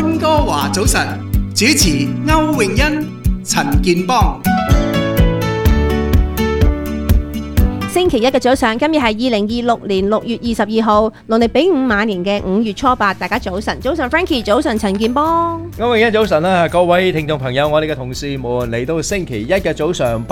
溫哥華早晨，主持歐詠欣、陳健邦。 星期一嘅早上，今日係2026年6月22號，農曆丙午晚年嘅5月初8，大家早晨，早晨 Frankie， 早晨陳健邦。 歐詠欣早晨啦，各位聽眾朋友，我哋嘅同事們嚟到星期一嘅早上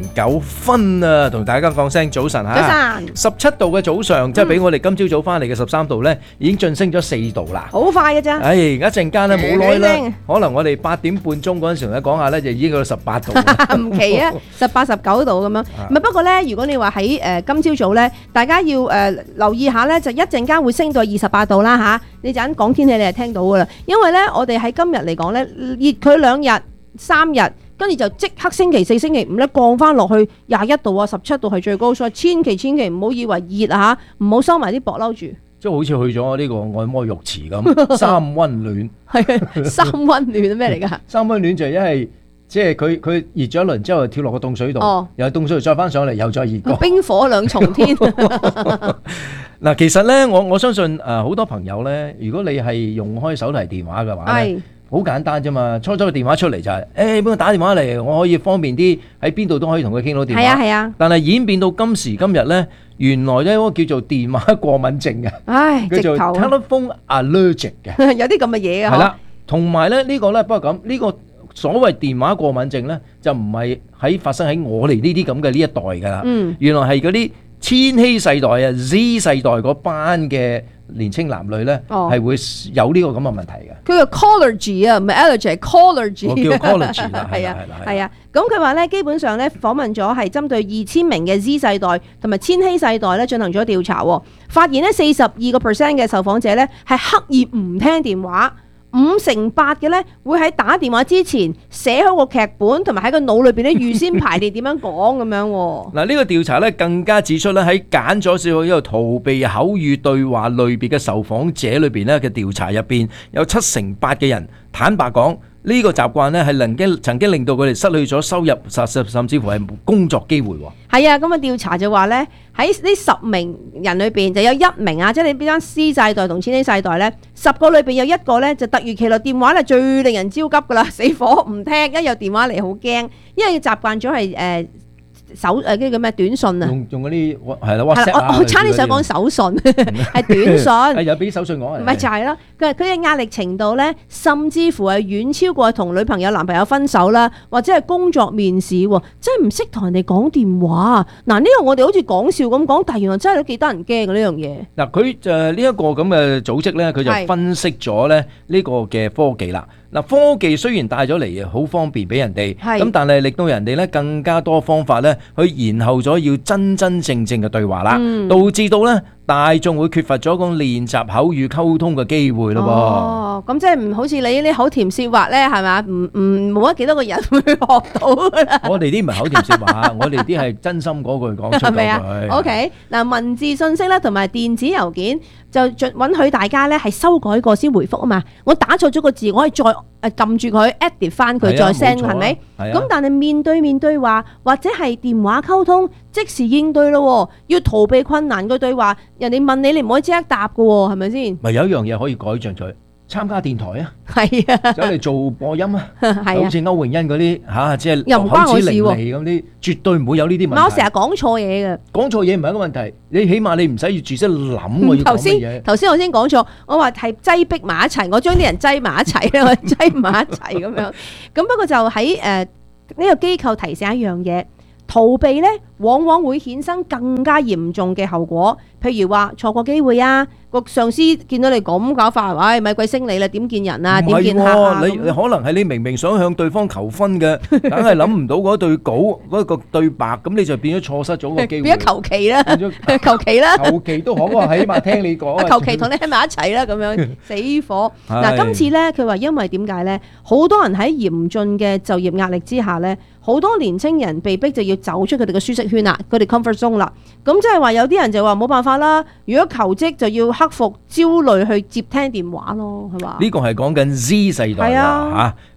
8:09啊，同大家講聲早晨嚇。早晨。17度嘅早上，即係比我哋今朝早翻嚟嘅13度咧，已經晉升咗4度啦。 好快嘅咋？ 一陣間咧冇耐啦，可能我哋8點半鐘嗰陣時咧講下咧，就已經到18度啦。 唔奇啊，18、19度咁樣。唔係，不過咧，如果你話喺今朝早咧，大家要留意下咧，就一陣間會升到28度啦嚇。你陣間講天氣，你係聽到噶啦。因為咧，我哋喺今日嚟講咧，熱佢2日、3日，跟住就即刻星期4、星期5咧降翻落去21度啊、17度係最高，所以千祈唔好以為熱啊嚇，唔好收埋啲薄褸住。 即係好似去咗呢個按摩浴池咁，三溫暖。係啊， 三溫暖咩嚟㗎？ 三溫暖就係因為。即係佢熱咗一輪之後跳落個凍水度，又係凍水度再翻上嚟，又再熱過。 冰火兩重天。 嗱，其實咧，我相信好多朋友咧，如果你係用開手提電話嘅話咧，好簡單啫嘛。初個電話出嚟就係，幫我打電話嚟，我可以方便啲喺邊度都可以同佢傾到電話。 係啊。但係演變到今時今日咧，原來咧嗰個叫做電話過敏症嘅，叫做 telephone allergic 嘅， 有啲咁嘅嘢啊。 係啦，同埋咧呢個咧，不過咁呢個。所謂電話過敏症咧，就唔係發生喺我哋呢啲咁嘅呢一代㗎啦。原來係嗰啲千禧世代啊 Z 世代嗰班嘅年青男女咧，係會有呢個咁嘅問題嘅。 佢叫 Collagy 啊，唔係 allergy，係 Collagy。 我叫 Collagy 啦， 係啊。咁佢話咧，基本上咧訪問咗係針對2000名嘅 Z 世代同埋千禧世代咧進行咗調查，發現咧42% 嘅受訪者咧係刻意唔聽電話。58%嘅咧會喺打電話之前寫好個劇本，同埋喺個腦裏邊咧預先排列點樣講咁樣。 嗱，呢個調查咧更加指出咧，喺揀咗少呢個逃避口語對話類別嘅受訪者裏邊咧嘅調查入邊，有78%嘅人坦白講呢個習慣咧係曾經令到佢哋失去咗收入，甚至乎係工作機會。 係啊，咁啊調查就話咧喺呢10名人裏邊就有1名啊，即係你邊間 C 世代同千禧世代咧，10個裏邊有1個咧就突如其來電話咧最令人焦急噶啦，死火唔聽，一有電話嚟好驚，因為習慣咗係手啲叫咩短信啊， 用嗰啲係啦 WhatsApp 啊， 我差啲想講手信，係短信， 有俾手信我， 唔係就係啦。佢嘅壓力程度咧，甚至乎係遠超過同女朋友、男朋友分手啦，或者係工作面試，真係唔識同人哋講電話。嗱，呢個我哋好似講笑咁講，但係原來真係都幾得人驚嘅呢樣嘢。 嗱，佢就呢一個咁嘅組織咧，佢就分析咗咧呢個嘅科技啦。嗱，科技雖然帶咗嚟好方便俾人哋，咁但係令到人哋咧更加多方法咧去延後咗要真正嘅對話啦，導致到咧大眾會缺乏咗個練習口語溝通嘅機會咯噃。 咁即係唔好似你呢啲口甜舌滑咧，係嘛？冇乜幾多個人會學到噶啦。 我哋啲唔係口甜舌滑，我哋啲係真心嗰句講出嗰句。係咪啊 ？OK，嗱，文字信息咧同埋電子郵件就允許大家咧係修改過先回覆啊嘛。我打錯咗個字，我可以再撳住佢 edit 翻佢再 send，係咪？咁但係面對面對話或者係電話溝通，即時應對咯，要逃避困難嘅對話，人哋問你，你唔可以即刻答噶，係咪先？ 咪有一樣嘢可以改進佢。參加電台啊， 係啊， 走嚟做播音啊， 係好似歐詠欣嗰啲嚇，即係又唔關我事喎， 咁啲絕對唔會有呢啲問題。 我成日講錯嘢嘅， 講錯嘢唔係一個問題，你起碼你唔使住識諗我要講乜嘢。 頭先我先講錯，我話係擠逼埋一齊，我將啲人擠埋一齊咧，我擠埋一齊咁樣。咁不過就喺呢個機構提醒一樣嘢，逃避咧往往會衍生更加嚴重嘅後果，譬如話錯過機會啊。個上司見到你咁搞法，唉，咪鬼升你啦！點見人啊？點見客啊？ 你可能係你明明想向對方求婚嘅，梗係諗唔到嗰對稿嗰個對白，咁你就變咗錯失咗個機會。變咗求其啦，求其啦，求其都好啊！起碼聽你講， 求其同你喺埋一齊啦，咁樣死火。嗱，今次咧，佢話因為點解咧？好多人喺嚴峻嘅就業壓力之下咧，好多年青人被逼就要走出佢哋嘅舒適圈啦，佢哋 comfort zone 啦。咁即係話有啲人就話冇辦法啦，如果求職就要克服焦慮去接聽電話咯，係嘛？ 呢個係講緊 Z 世代啊嚇。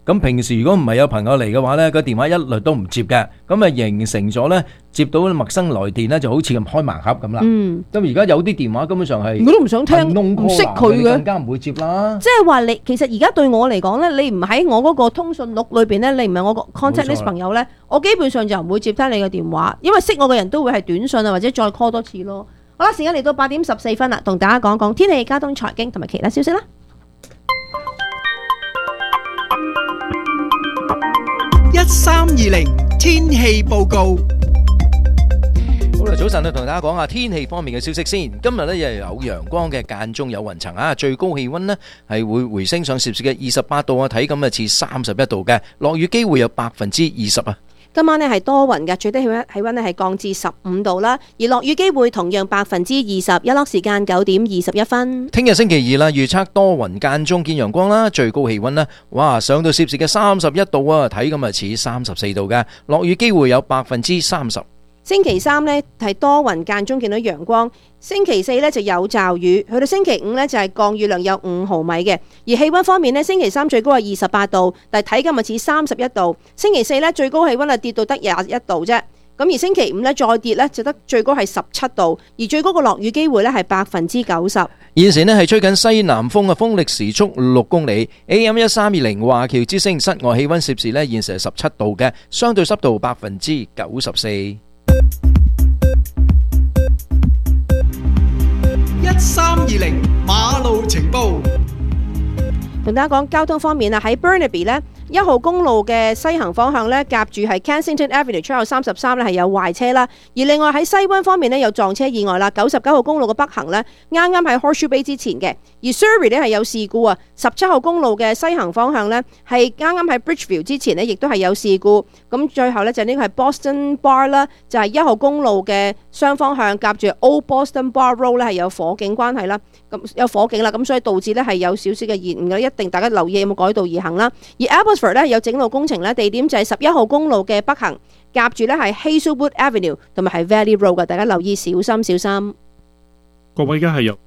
咁平時如果唔係有朋友嚟嘅話呢，個電話一律都唔接嘅，咁啊形成咗呢，接到陌生來電呢，就好似咁開盲盒咁啦。咁而家有啲電話根本上係我都唔想聽，唔識佢嘅， 更加唔會接啦。 即係話你其實而家對我嚟講呢，你唔喺我嗰個通訊錄裏邊呢，你唔係我個 contact list 朋友呢，我基本上就唔會接聽你嘅電話，因為識我嘅人都會係短信啊，或者再 call 多次咯。好啦，時間嚟到8:14啦，同大家講講天氣、交通、財經同埋其他消息啦。 1320天氣報告。 好啦，早晨同大家講下天氣方面嘅消息先。今日呢又有陽光嘅，間中有雲層啊，最高氣溫呢係會回升上攝氏嘅28度啊，睇咁啊似31度嘅，落雨機會有20%啊。 今晚呢係多雲嘅，最低氣溫呢係降至15度啦，而落雨機會同樣20%，日落時間9:21分。 聽日星期二啦，預測多雲間中見陽光啦，最高氣溫呢，哇上到攝氏嘅31度啊，睇咁啊似34度嘅，落雨機會有30%。 星期三呢係多雲間中見到陽光，星期四呢就有驟雨，去到星期五呢就係降雨量有5毫米嘅。而氣溫方面呢，星期三最高係28度，但係睇今日似31度。星期四呢最高氣溫係跌到得21度啫。咁而星期五呢再跌呢就得最高係17度，而最高個落雨機會呢係90%。 現時呢係吹緊西南風嘅，風力時速6公里。AM 1320華僑之聲，室外氣溫攝氏呢現時係17度嘅，相對濕度94%。 1320馬路情報， 同大家講交通方面啊，喺 Burnaby 呢1號公路嘅西行方向呢，夾住係 Kensington Avenue 出口33呢係有壞車啦。而另外喺西灣方面呢，有撞車意外啦。99號公路嘅北行呢，啱啱喺 Horseshoe Bay 之前嘅。而 Surrey 呢係有事故啊。17號公路嘅西行方向呢，係啱啱喺 Bridgeville 之前呢，亦都係有事故。咁最後呢，就呢個係 Boston Bar 啦，就係1號公路嘅雙方向夾住 Old Boston Bar Road 呢係有火警關係啦。咁有火警啦，咁所以導致呢係有少少嘅延誤嘅，一定大家留意有冇改道而行啦。而 Abbotsford 咧有整路工程咧，地點就係11號公路嘅北行，夾住咧係 Hazelwood Avenue 同埋係 Valley Road 嘅，大家留意小心小心。 各位而家係由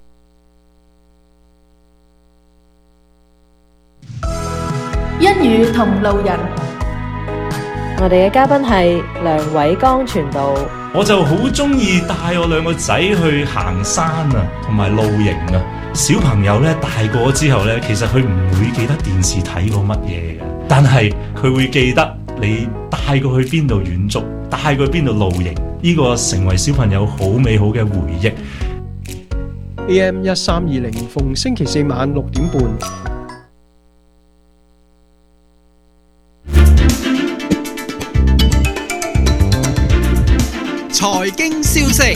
一語同路人，我哋嘅嘉賓係梁偉剛傳道。 我就好中意帶我兩個仔去行山啊，同埋露營啊。小朋友咧大個之後咧，其實佢唔會記得電視睇過乜嘢嘅，但係佢會記得你帶過去邊度遠足，帶過去邊度露營，呢個成為小朋友好美好嘅回憶。 AM 1320逢星期四晚6點半。 財經消息。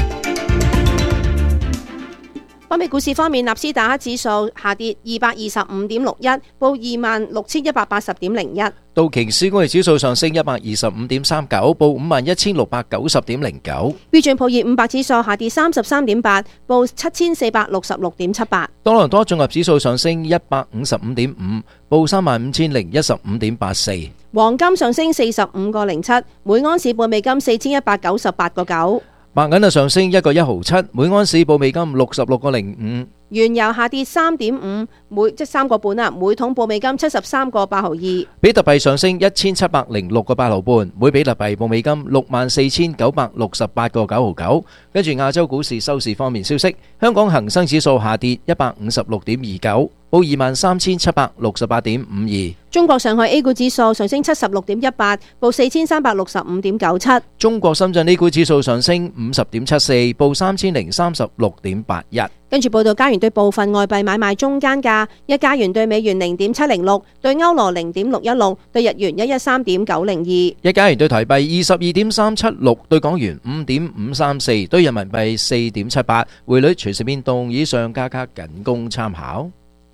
北美股市方面，納斯達克指數下跌225.61，報26,180.01。 道瓊斯工業指數上升125.39，報51,690.09。標準普爾500指數下跌33.8，報7,466.78。 多倫多綜合指數上升155.5，報35,015.84。 黃金上升45.07，每盎司報美金4,198.9。 白銀上升1個1毫7，每盎司報美金66.05。 原油下跌3.5，即3個半啦，每桶報美金73.8毫2。 比特幣上升1706.8毫半，每比特幣報美金64,968.9毫9。跟住亞洲股市收市方面消息，香港恒生指數下跌156.29，報23,768.52。 中國上海 A 股指數上升76.18，報4,365.97。 中國深圳 A 股指數上升50.74，報3,036.81。 跟住報道加元對部分外幣買賣中間價：一加元對美元0.706，對歐羅0.616，對日元113.902。 一加元對台幣22.376，對港元5.534，對人民幣4.78。匯率隨時變動，以上價格僅供參考。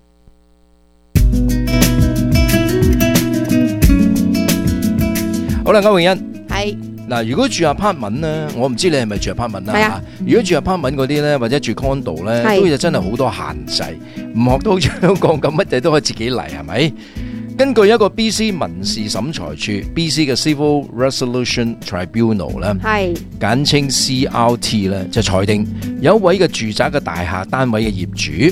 好啦，歐永欣係。 嗱，如果住 apartment 咧，我唔知你係咪住 apartment 啦嚇。如果住 apartment 嗰啲咧，或者住 condo 咧，都就真係好多限制，唔學到香港咁乜嘢都可以自己嚟，係咪？根據一個 BC 民事審裁處 BC 嘅 Civil Resolution Tribunal 咧，簡稱 CRT 咧，就裁定有一位嘅住宅嘅大廈單位嘅業主，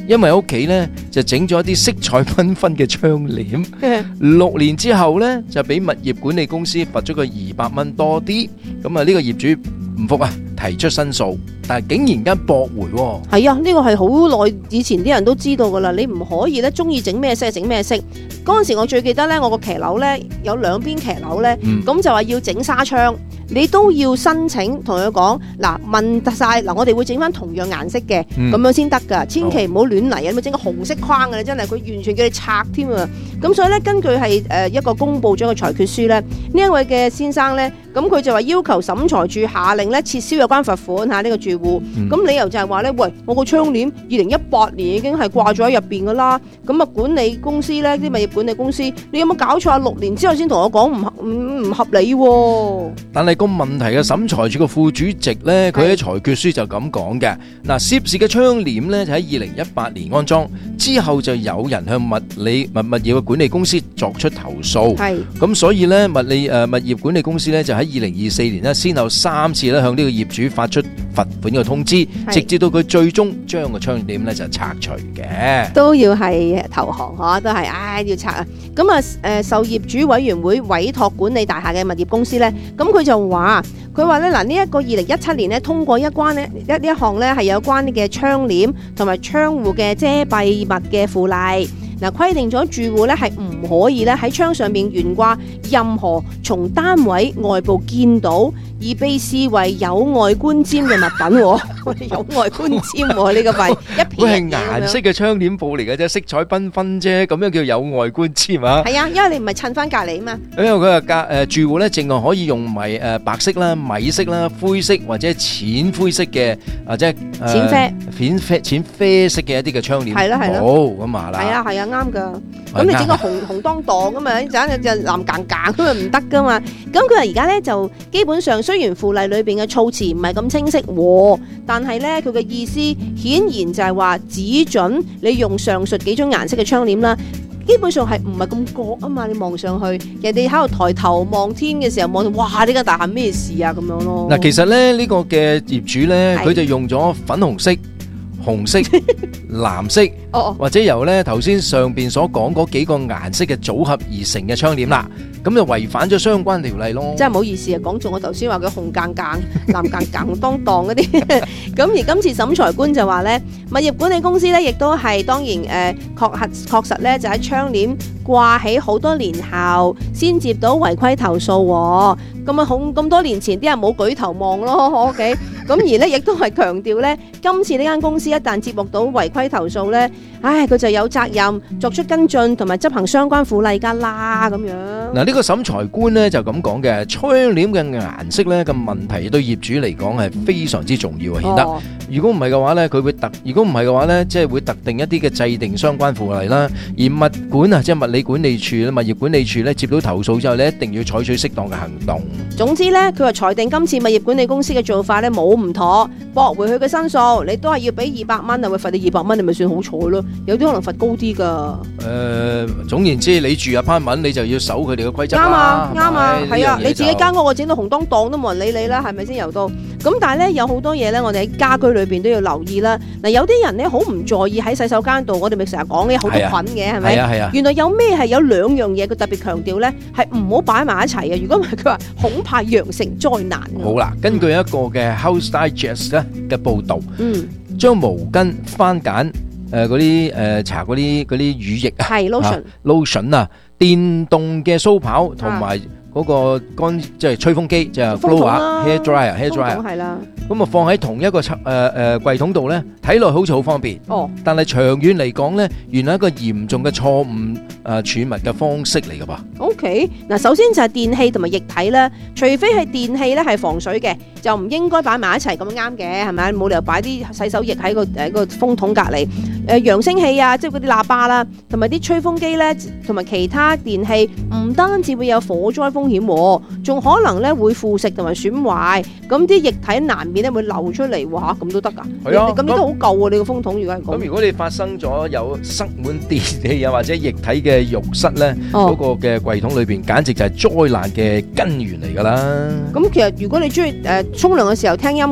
因為屋企咧就整咗一啲色彩繽紛嘅窗簾。6年之後咧就俾物業管理公司罰咗佢200蚊多啲。咁啊呢個業主唔服啊，提出申訴，但係竟然間駁回喎。 係啊，呢個係好耐以前啲人都知道噶啦，你唔可以咧中意整咩色整咩色。嗰陣時我最記得咧，我個騎樓咧有兩邊騎樓咧，咁就話要整紗窗，你都要申請同佢講嗱，問晒嗱，我哋會整翻同樣顏色嘅，咁樣先得㗎，千祈唔好亂嚟啊！咪整個紅色框㗎，真係佢完全叫你拆添啊！咁所以咧，根據係一個公佈咗嘅裁決書咧，呢一位嘅先生咧，咁佢就話要求審裁處下令咧撤銷有關罰款嚇呢個住戶。咁理由就係話咧，喂，我個窗簾2018年已經係掛咗喺入邊㗎啦。咁啊，管理公司咧，啲物業管理公司，你有冇搞錯啊？6年之後先同我講唔合理喎。 但係個問題嘅審裁處個副主席咧，佢喺裁決書就咁講嘅。嗱，涉事嘅窗簾咧就喺2018年安裝，之後就有人向物業嘅管理公司作出投訴。係。咁所以咧物業管理公司咧就喺2024年咧先後3次咧向呢個業主發出罰款嘅通知，直至到佢最終將個窗簾咧就拆除嘅。都要係投降嚇，都係要拆啊！咁啊受業主委員會委託管理大廈嘅物業公司咧，咁佢就話咧嗱，呢一個2017年咧通過一項咧係有關嘅窗簾同埋窗戶嘅遮蔽物嘅附例。嗱，規定咗住戶咧係唔可以咧喺窗上面懸掛任何從單位外部見到而被視為有外觀瞻嘅物品。有外觀瞻呢個係一片。佢係顏色嘅窗簾布嚟嘅啫，色彩繽紛啫，咁樣叫有外觀瞻啊？係啊，因為你唔係襯翻隔離啊嘛。因為佢話住戶咧淨係可以用白色啦、米色啦、灰色或者淺灰色嘅即係淺啡色嘅一啲嘅窗簾。係啦係啦。好咁啊啦。係啊係啊。啱噶，咁你整個紅當當咁嘛，就藍間間咁啊唔得噶嘛。咁佢話而家咧就基本上雖然附例裏邊嘅措辭唔係咁清晰，但係咧佢嘅意思顯然就係話只准你用上述幾種顏色嘅窗簾啦。基本上係唔係咁覺啊嘛？你望上去，人哋喺度抬頭望天嘅時候望到，哇！呢間大廈咩事啊咁樣咯。嗱，其實咧呢個嘅業主咧，佢就用咗粉紅色、紅色、藍色，或者由咧頭先上邊所講嗰幾個顏色嘅組合而成嘅窗簾啦，咁就違反咗相關條例咯。真係唔好意思啊，講中我頭先話佢紅間間、藍間間、紅當當嗰啲。咁而今次審裁官就話咧，物業管理公司咧亦都係當然確實咧就喺窗簾掛起好多年後先接到違規投訴。咁多年前啲人冇舉頭望咯，OK。咁而咧亦都係強調咧，今次呢間公司一旦接獲到違規投訴咧，佢就有責任作出跟進同埋執行相關附例㗎啦，咁樣。嗱，呢個審裁官咧就咁講嘅，窗簾嘅顏色咧嘅問題對業主嚟講係非常之重要啊，顯得。如果唔係嘅話咧，如果唔係嘅話咧，即係會特定一啲嘅制定相關附例啦。而物管啊，即係物理管理處咧、物業管理處咧，接到投訴之後咧，一定要採取適當嘅行動。總之咧，佢話裁定今次物業管理公司嘅做法咧冇唔妥，駁回佢嘅申訴，你都係要俾200蚊啊，會罰你200蚊，你咪算好彩咯。有啲可能罰高啲噶。總言之，你住apartment你就要守佢哋嘅規則啦。啱啊，係啊，你自己間屋我整到紅當當都冇人理你啦，係咪先由到？咁但係咧有好多嘢咧，我哋喺家居裏邊都要留意啦。嗱，有啲人咧好唔在意喺洗手間度，我哋咪成日講咧好多菌嘅，係咪？係啊係啊。原來有咩係有兩樣嘢，佢特別強調咧係唔好擺埋一齊嘅。如果唔係，佢話恐怕釀成災難。好啦，根據一個嘅 House Digest 咧嘅報導，將毛巾、番梘、嗰啲搽嗰啲乳液啊，係 lotion 啊，電動嘅鬚刨同埋嗰個即係吹風機，即係 blower、hair dryer 係啦。咁啊放喺同一個櫃桶度咧，睇落好似好方便。但係長遠嚟講咧，原來一個嚴重嘅錯誤儲物嘅方式嚟㗎噃。OK， 嗱，首先就係電器同埋液體啦，除非係電器咧係防水嘅，就唔應該擺埋一齊咁啱嘅，係咪？冇理由擺啲洗手液喺個風筒隔離。揚聲器啊，即係嗰啲喇叭啦，同埋啲吹風機咧，同埋其他電器，唔單止會有火災風險，仲可能咧會腐蝕同埋損壞。咁啲液體難免咧會流出嚟喎，咁都得㗎？係啊，咁呢都好舊喎，你個風筒如果係咁。咁如果你發生咗有塞滿電器啊或者液體嘅浴室咧，嗰個嘅櫃桶裏邊，簡直就係災難嘅根源嚟㗎啦。咁其實如果你中意沖涼嘅時候聽音樂，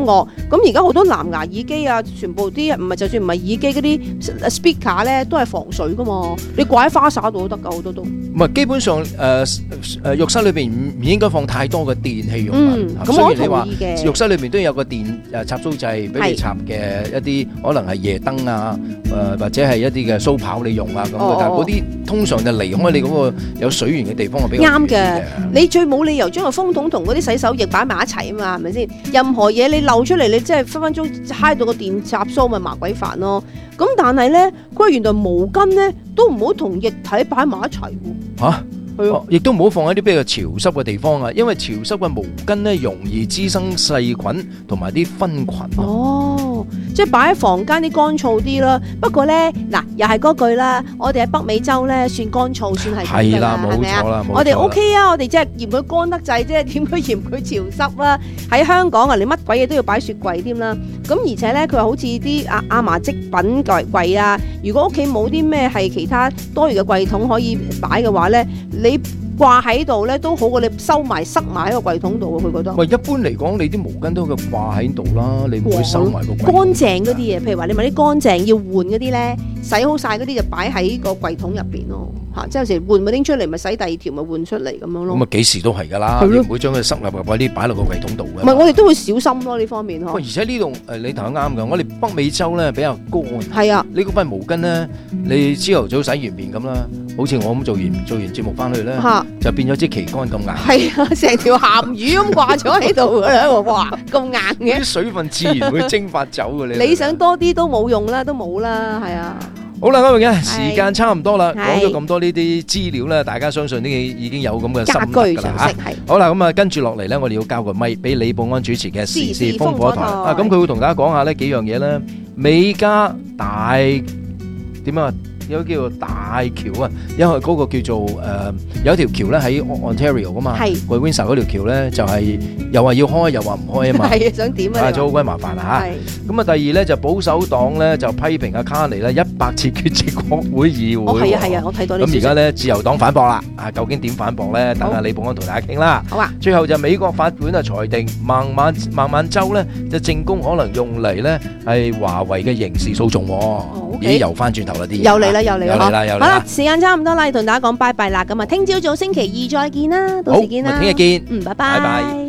咁而家好多藍牙耳機啊，全部啲唔係就算唔係耳機嗰啲 speaker 咧，都係防水噶嘛。你掛喺花灑度都得㗎，好多都。 唔係基本上浴室裏邊唔應該放太多嘅電器用品。 咁我你話同意嘅。 浴室裏邊都有個電插蘇掣俾你插嘅一啲，可能係夜燈啊，或者係一啲嘅蘇跑你用啊咁嘅。但係嗰啲通常就離開你嗰個有水源嘅地方係比較啱嘅。你最冇理由將個風筒同嗰啲洗手液擺埋一齊啊嘛，係咪先？任何嘢你漏出嚟，你真係分分鐘揩到個電插蘇，咪麻鬼煩咯。咁但係咧，佢話原來毛巾咧都唔好同液體擺埋一齊喎。 嚇？亦都唔好放喺啲比較潮濕嘅地方啊，因為潮濕嘅毛巾咧容易滋生細菌同埋啲分菌。哦， 即係擺喺房間啲乾燥啲啦。不過咧，嗱又係嗰句啦，我哋喺北美洲咧算乾燥算係咁㗎啦，係咪啊？我哋 OK 啊，我哋即係嫌佢乾得滯啫，點會嫌佢潮濕啦？喺香港啊，你乜鬼嘢都要擺雪櫃添啦。咁而且咧，佢話好似啲亞麻織品櫃啊，如果屋企冇啲咩係其他多餘嘅櫃桶可以擺嘅話咧，你掛喺度咧都好過你收埋塞埋喺個櫃桶度，佢覺得。 喂，一般嚟講，你啲毛巾都係掛喺度啦，你唔會收埋個櫃桶。 乾淨嗰啲嘢，譬如話你買啲乾淨要換嗰啲咧，洗好晒嗰啲就擺喺個櫃桶入邊咯。嚇，即係有時換咪拎出嚟，咪洗第二條咪換出嚟咁樣咯。 咁啊幾時都係㗎啦，你唔會將佢塞入嗰啲擺落個櫃桶度嘅。 唔係，我哋都會小心咯呢方面呵。 而且呢度你頭啱㗎，我哋北美洲咧比較乾。 係啊， 你嗰塊毛巾咧，你朝頭早洗完面咁啦，好似我咁做完節目翻去咧，就變咗支旗杆咁硬。係啊，成條鹹魚咁掛咗喺度㗎啦，哇，咁硬嘅。啲水分自然會蒸發走㗎你。 你想多啲都冇用啦，都冇啦，係啊。 好啦，咁嘅時間差唔多啦，講咗咁多呢啲資料咧，大家相信呢已經有咁嘅心得㗎啦嚇。好啦，咁啊跟住落嚟咧，我哋要交個咪俾李寶安主持嘅時事烽火台啊，咁佢會同大家講下呢幾樣嘢咧，美加大點啊？有叫做大橋啊，因為嗰個叫做有一條橋咧喺 Ontario 噶嘛，去 Windsor 嗰條橋咧就係又話要開又話唔開啊嘛， 係想點啊？ 就好鬼麻煩啊嚇！咁啊，第二咧就保守黨咧就批評阿卡尼咧100次缺席國會議會。 係啊，我睇到呢。 咁而家咧自由黨反駁啦，究竟點反駁咧？等下李寶安同大家傾啦。 好啊。 最後就美國法官啊裁定孟晚舟咧就證供可能用嚟咧係華為嘅刑事訴訟。已經又翻轉頭啦啲嘢。又嚟啦。好啦， 時間差唔多啦，同大家講拜拜啦。咁啊，聽朝早星期二再見啦，到時見啦。 好，聽日見。 拜拜。